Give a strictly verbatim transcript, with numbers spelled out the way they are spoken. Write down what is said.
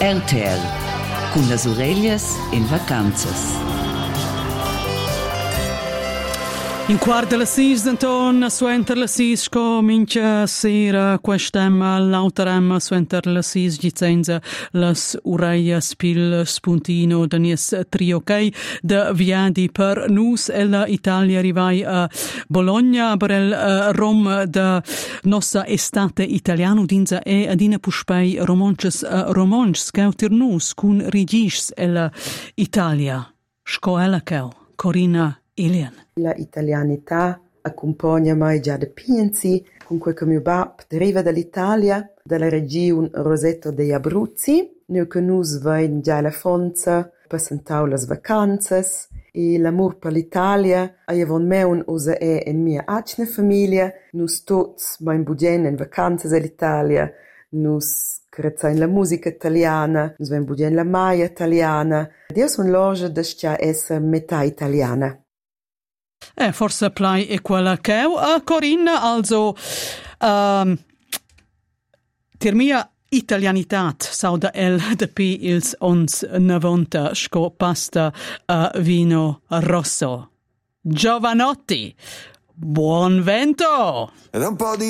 R T L, cun las ureglias in vacanzas. In quart de las sis d'Anton, suenter las sis sco mincha sera questemma lauteremma suenter las sis gizenza las ureias pil spuntino danies trio ok de viadi per nus e la Italia arrivai a Bologna per el uh, rom de nossa estate italiano dinza e adina puspei romanches uh, romanches cautir nus cun rigis e la Italia. Sco ela cau, Corina Ilian. La italianità accompagna mai già da Pienzi, con quel che mio bab deriva dall'Italia, dalla regione Roseto degli Abruzzi. Noi che nus vain già la Fonza, passantau las vacanzas, e l'amor per l'Italia, avevon meun usa è in mia acne famiglia, nus tots vain bugen in vacanzas all'Italia, nus crezain la musica italiana, nus vain bugen la maia italiana. Dio son loge da scia esser metà italiana. Eh, forse plai e quella che uh, Corinna, also um, ter mia italianitat sauda el de pi ils ons novanta sco pasta uh, vino rosso. Giovanotti, buon vento! Ed un po' di